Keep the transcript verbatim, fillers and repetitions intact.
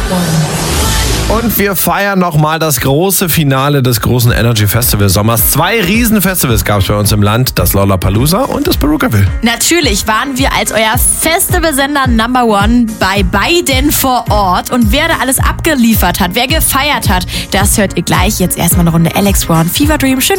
Und wir feiern nochmal das große Finale des großen Energy Festival Sommers. Zwei Riesenfestivals gab es bei uns im Land, das Lollapalooza und das Perukaville. Natürlich waren wir als euer Festivalsender Number One bei beiden vor Ort. Und wer da alles abgeliefert hat, wer gefeiert hat, das hört ihr gleich. Jetzt erstmal eine Runde Alex One, Fever Dream. Schön